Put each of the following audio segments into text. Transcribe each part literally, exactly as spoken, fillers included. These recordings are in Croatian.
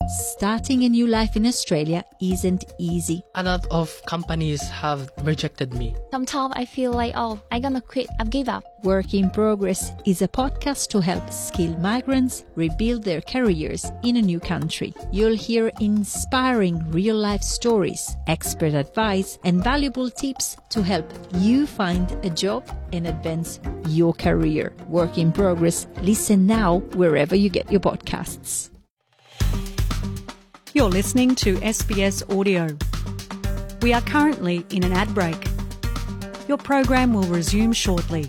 Starting a new life in Australia isn't easy. A lot of companies have rejected me. Sometimes I feel like, oh, I'm gonna quit, I've give up. Work in Progress is a podcast to help skilled migrants rebuild their careers in a new country. You'll hear inspiring real-life stories, expert advice, and valuable tips to help you find a job and advance your career. Work in Progress. Listen now wherever you get your podcasts. You're listening to S B S Audio. We are currently in an ad break. Your program will resume shortly.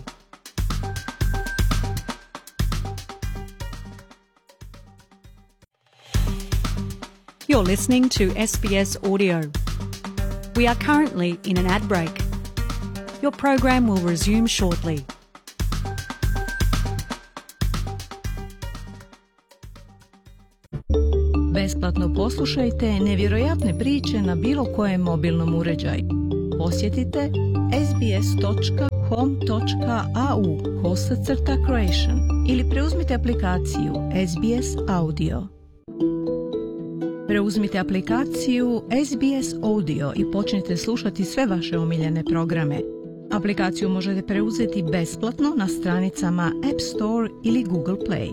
You're listening to S B S Audio. We are currently in an ad break. Your program will resume shortly. Besplatno poslušajte nevjerojatne priče na bilo kojem mobilnom uređaju. Posjetite sbs.com.au kosacrta creation ili preuzmite aplikaciju S B S Audio. Preuzmite aplikaciju S B S Audio i počnite slušati sve vaše omiljene programe. Aplikaciju možete preuzeti besplatno na stranicama App Store ili Google Play.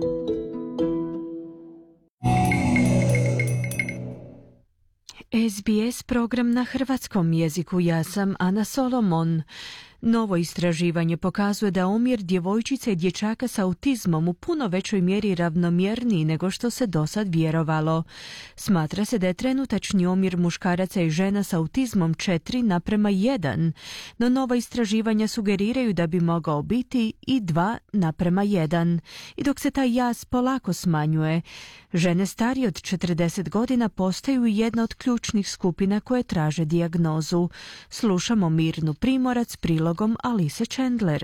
S B S program na hrvatskom jeziku. Ja sam Ana Solomon. Novo istraživanje pokazuje da omjer djevojčica i dječaka s autizmom u puno većoj mjeri ravnomjerniji nego što se dosad vjerovalo. Smatra se da je trenutačni omjer muškaraca i žena s autizmom četiri naprema jedan, no nova istraživanja sugeriraju da bi mogao biti i dva naprema jedan. I dok se taj jaz polako smanjuje, žene starije od četrdeset godina postaju jedna od ključnih skupina koje traže dijagnozu. Slušamo Mirnu Primorac prilogom Alise Chandler.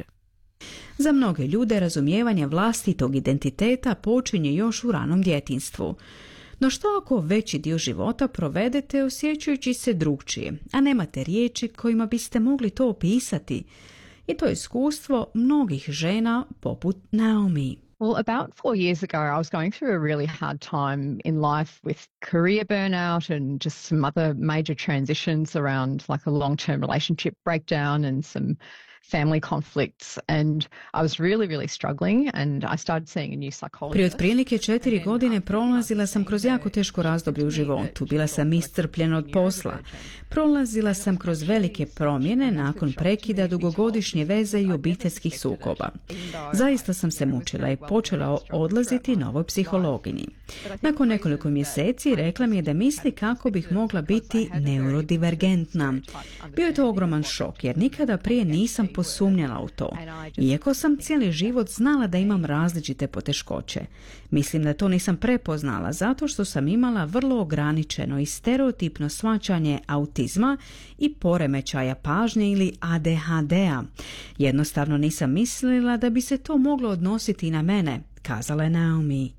Za mnoge ljude razumijevanje vlastitog identiteta počinje još u ranom djetinjstvu. No što ako veći dio života provedete osjećajući se drukčije, a nemate riječi kojima biste mogli to opisati? I to je iskustvo mnogih žena poput Naomi. Well, about four years ago, I was going through a really hard time in life with career burnout and just some other major transitions around like a long-term relationship breakdown and some family conflicts, and I was really, really struggling, and I started seeing a new psychologist. Prije otprilike četiri godine prolazila sam kroz jako teško razdoblje u životu. Bila sam iscrpljena od posla. Prolazila sam kroz velike promjene nakon prekida dugogodišnje veze i obiteljskih sukoba. Zaista sam se mučila i počela odlaziti novoj psihologini. Nakon nekoliko mjeseci rekla mi je da misli kako bih mogla biti neurodivergentna. Bio je to ogroman šok jer nikada prije nisam posumnjala u to. Iako sam cijeli život znala da imam različite poteškoće. Mislim da to nisam prepoznala zato što sam imala vrlo ograničeno i stereotipno shvaćanje autizma i poremećaja pažnje ili A D H D-a. Jednostavno nisam mislila da bi se to moglo odnositi na mene, kazala je Naomi.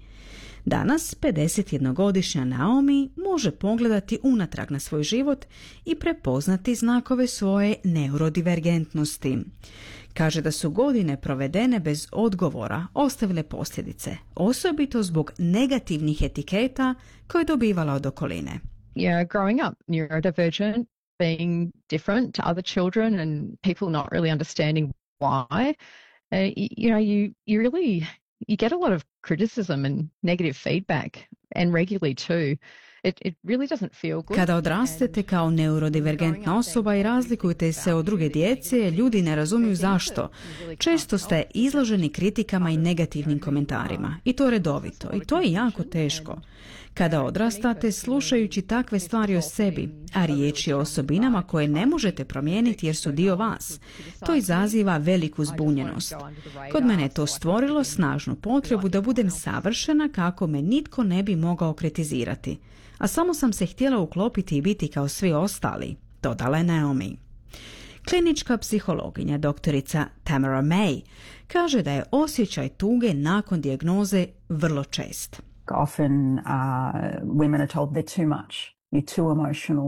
Danas pedesetjednogodišnja Naomi može pogledati unatrag na svoj život i prepoznati znakove svoje neurodivergentnosti. Kaže da su godine provedene bez odgovora ostavile posljedice, osobito zbog negativnih etiketa koje je dobivala od okoline. Yeah, growing up neurodivergent, being different to other children and people not really understanding why, uh, you, you know, you, you really... you get a lot of criticism and negative feedback, and regularly too. It, it really doesn't feel good. Kada odrastete kao neurodivergentna osoba i razlikujete se od druge djece, ljudi ne razumiju zašto. Često ste izloženi kritikama i negativnim komentarima. I to redovito. I to je jako teško. Kada odrastate slušajući takve stvari o sebi, a riječ je o osobinama koje ne možete promijeniti jer su dio vas, to izaziva veliku zbunjenost. Kod mene je to stvorilo snažnu potrebu da budem savršena kako me nitko ne bi mogao kritizirati. A samo sam se htjela uklopiti i biti kao svi ostali, dodala je Naomi. Klinička psihologinja doktorica Tamara May kaže da je osjećaj tuge nakon dijagnoze vrlo čest. Often uh, women are told they're too much, you're too emotional,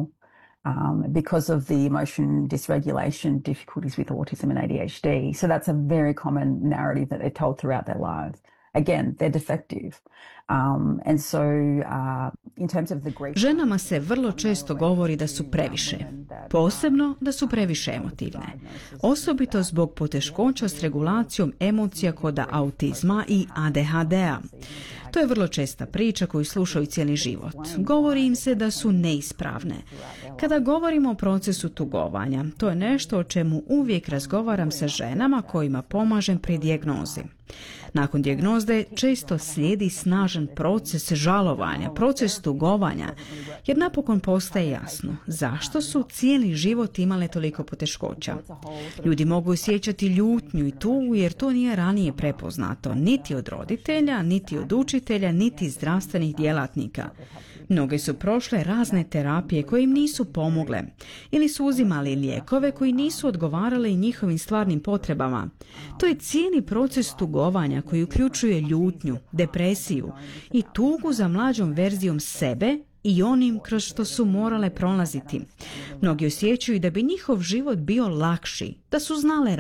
um, because of the emotion dysregulation difficulties with autism and A D H D. So that's a very common narrative that they're told throughout their lives. again, they're defective. Um, and so, uh, in terms of the grief... Ženama se vrlo često govori da su previše, posebno da su previše emotivne, osobito zbog poteškoća s regulacijom emocija kod autizma i A D H D-a. To je vrlo česta priča koju slušaju cijeli život. Govori im se da su neispravne. Kada govorimo o procesu tugovanja, to je nešto o čemu uvijek razgovaram sa ženama kojima pomažem pri dijagnozi. Nakon dijagnoze često slijedi snažan proces žalovanja, proces tugovanja, jer napokon postaje jasno zašto su cijeli život imale toliko poteškoća. Ljudi mogu osjećati ljutnju i tugu jer to nije ranije prepoznato, niti od roditelja, niti od učitelja, niti zdravstvenih djelatnika. Mnoge su prošle razne terapije koje im nisu pomogle ili su uzimali lijekove koji nisu odgovarali njihovim stvarnim potrebama. To je cijeli proces tugovanja koji uključuje ljutnju, depresiju i tugu za mlađom verzijom sebe i onim kroz što su morale prolaziti. Mnogi osjećaju da bi njihov život bio lakši, da su znale